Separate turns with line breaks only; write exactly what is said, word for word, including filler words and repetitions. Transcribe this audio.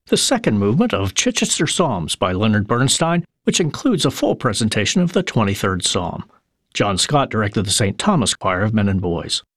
the second movement of Chichester Psalms by Leonard Bernstein, which includes a full presentation of the twenty-third Psalm. John Scott directed the Saint Thomas Choir of Men and Boys.